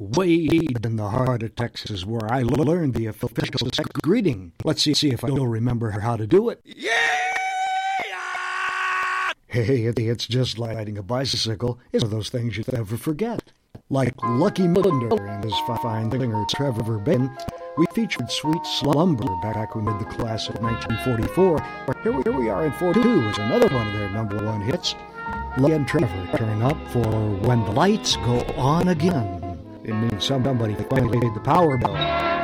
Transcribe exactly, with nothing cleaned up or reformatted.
way in the heart of Texas where I learned the official greeting. Let's see, see if I will remember how to do it. Yeah! Hey, it's just like riding a bicycle. It's one of those things you never forget. Like Lucky Millender and his fine singer Trevor Benn, we featured Sweet Slumber back when we did the class of nineteen forty-four. Here we, here we are in forty-two is another one of their number one hits. Lucky and Trevor turn up for When the Lights Go On Again. It means somebody finally paid the power bill.